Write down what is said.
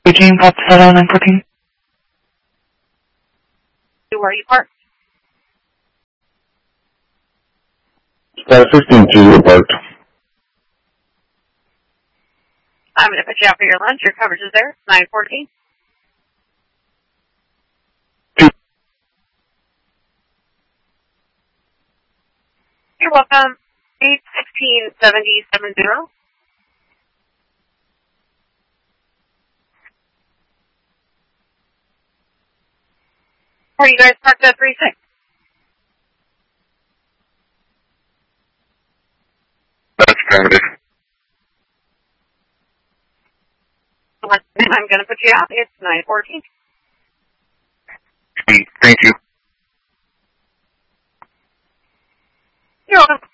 Eugene, Pop 70914. Where are you parked? 15-2 parked. I'm going to put you out for your lunch. Your coverage is there. 914. You're welcome. 816-7070. Where are you guys parked at 36? That's primitive. I'm going to put you out. It's 914. Thank you. You're welcome.